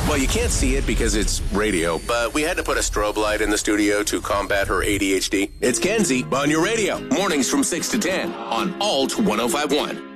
Well, you can't see it because it's radio, but we had to put a strobe light in the studio to combat her ADHD. It's Kenzie on your radio. Mornings from 6 to 10 on Alt 1051.